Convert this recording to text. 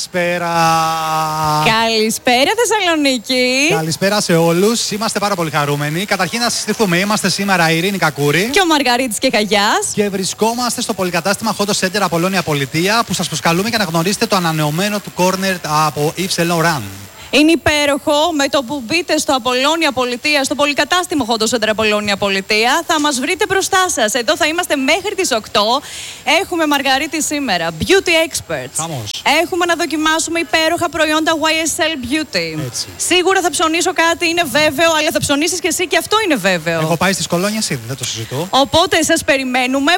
Καλησπέρα. Καλησπέρα Θεσσαλονίκη. Καλησπέρα σε όλους. Είμαστε πάρα πολύ χαρούμενοι. Καταρχήν να συστηθούμε. Είμαστε σήμερα η Ειρήνη Κακούρη Και ο Μαργαρίτης και Καγιάς. και βρισκόμαστε στο πολυκατάστημα Hot Center Απολώνια Πολιτεία, που σας προσκαλούμε για να γνωρίσετε το ανανεωμένο του corner από Yves Saint Laurent. Είναι υπέροχο. Με το που μπείτε στο Απολώνια Πολιτεία, στο πολυκατάστημα Hot Center Απολώνια Πολιτεία, θα μας βρείτε μπροστά σας. Εδώ θα είμαστε μέχρι τις 8. Έχουμε Μαργαρίτη σήμερα, Beauty Experts. Χαμός. Έχουμε να δοκιμάσουμε υπέροχα προϊόντα YSL Beauty. Έτσι. Σίγουρα θα ψωνίσω κάτι, είναι βέβαιο, αλλά θα ψωνίσεις και εσύ και αυτό είναι βέβαιο. Έχω πάει στις κολόνιες ήδη, δεν το συζητώ. Οπότε σας περιμένουμε